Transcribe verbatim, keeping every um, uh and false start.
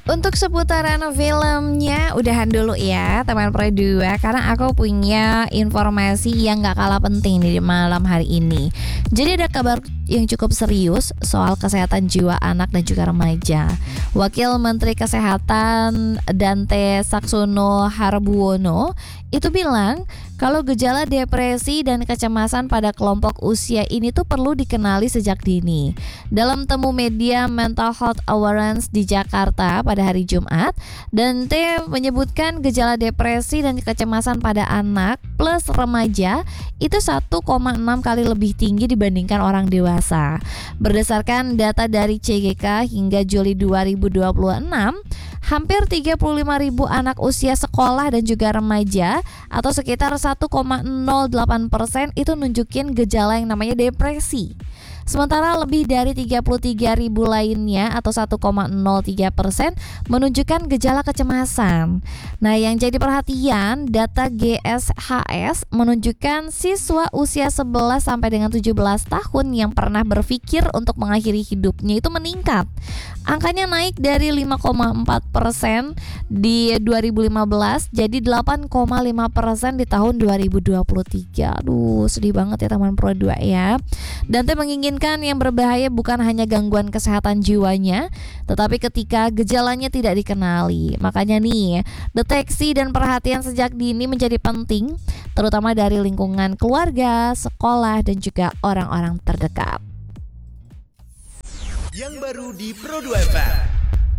Untuk seputaran filmnya udahan dulu ya teman Pro dua, karena aku punya informasi yang gak kalah penting di malam hari ini. Jadi ada kabar yang cukup serius soal kesehatan jiwa anak dan juga remaja. Wakil Menteri Kesehatan Dante Saxono Harbuono itu bilang kalau gejala depresi dan kecemasan pada kelompok usia ini tuh perlu dikenali sejak dini. Dalam temu media Mental Health Awareness di Jakarta pada hari Jumat, Dante menyebutkan gejala depresi dan kecemasan pada anak plus remaja itu satu koma enam kali lebih tinggi dibandingkan orang dewasa. Berdasarkan data dari C G K hingga Juli dua ribu dua puluh enam, hampir tiga puluh lima ribu anak usia sekolah dan juga remaja atau sekitar satu koma nol delapan persen itu nunjukin gejala yang namanya depresi. Sementara lebih dari tiga puluh tiga ribu lainnya atau satu koma nol tiga persen menunjukkan gejala kecemasan. Nah, yang jadi perhatian, data G S H S menunjukkan siswa usia sebelas sampai dengan tujuh belas tahun yang pernah berpikir untuk mengakhiri hidupnya itu meningkat. Angkanya naik dari lima koma empat persen di dua ribu lima belas jadi delapan koma lima persen di tahun dua ribu dua puluh tiga. Aduh, sedih banget ya teman Pro dua ya. Dante menginginkan yang berbahaya bukan hanya gangguan kesehatan jiwanya, tetapi ketika gejalanya tidak dikenali. Makanya nih, deteksi dan perhatian sejak dini menjadi penting, terutama dari lingkungan keluarga, sekolah, dan juga orang-orang terdekat. Yang baru di Pro dua F M.